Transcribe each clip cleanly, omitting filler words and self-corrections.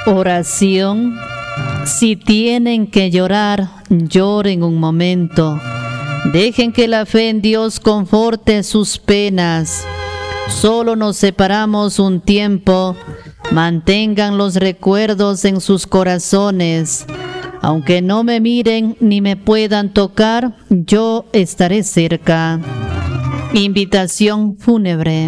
Oración. Si tienen que llorar, lloren un momento. Dejen que la fe en Dios conforte sus penas. Solo nos separamos un tiempo. Mantengan los recuerdos en sus corazones. Aunque no me miren ni me puedan tocar, yo estaré cerca. Invitación fúnebre.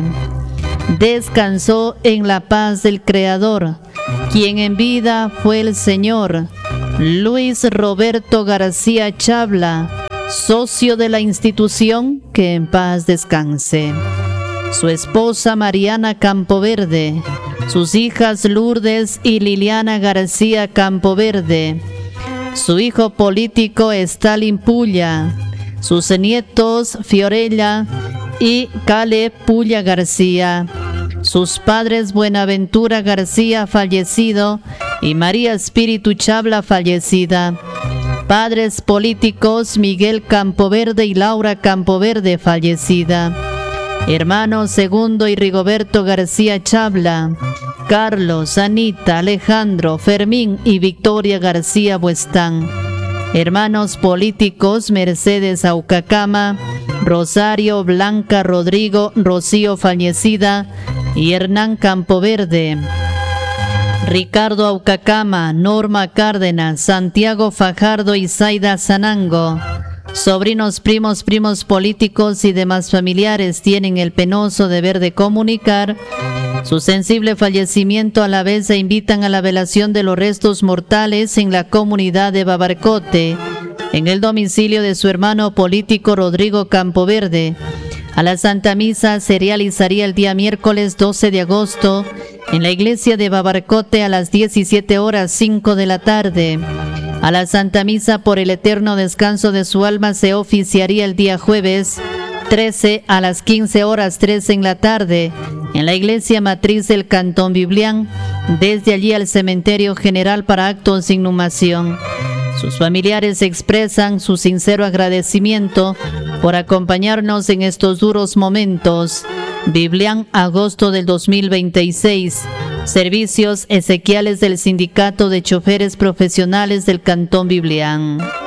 Descansó en la paz del Creador, quien en vida fue el Señor Luis Roberto García Chabla, socio de la institución, que en paz descanse. Su esposa Mariana Campoverde, sus hijas Lourdes y Liliana García Campoverde, su hijo político Stalin Pulla, sus nietos Fiorella y Caleb Pulla García, sus padres Buenaventura García fallecido y María Espíritu Chabla fallecida, padres políticos Miguel Campoverde y Laura Campoverde fallecida, hermanos Segundo y Rigoberto García Chabla, Carlos, Anita, Alejandro, Fermín y Victoria García Buestán, hermanos políticos Mercedes Aucacama, Rosario, Blanca, Rodrigo, Rocío fallecida y Hernán Campoverde, Ricardo Aucacama, Norma Cárdenas, Santiago Fajardo y Zaida Sanango. Sobrinos, primos políticos y demás familiares tienen el penoso deber de comunicar su sensible fallecimiento a la vez e invitan a la velación de los restos mortales en la comunidad de Babarcote, en el domicilio de su hermano político Rodrigo Campoverde. A la Santa Misa se realizaría el día miércoles 12 de agosto en la iglesia de Babarcote a las 17:05 de la tarde. A la Santa Misa por el eterno descanso de su alma se oficiaría el día jueves 13 a las 15:13 en la tarde en la iglesia matriz del Cantón Biblián, desde allí al cementerio general para actos de inhumación. Sus familiares expresan su sincero agradecimiento por acompañarnos en estos duros momentos. Biblián, agosto del 2026. Servicios esequiales del Sindicato de Choferes Profesionales del Cantón Biblián.